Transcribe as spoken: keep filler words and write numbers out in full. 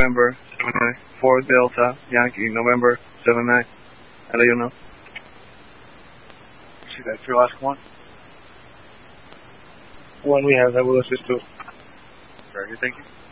November seven nine, four Delta, Yankee, November seven nine. I'll let you know. See, that's your last one? One we have, that will assist too. Very good, thank you.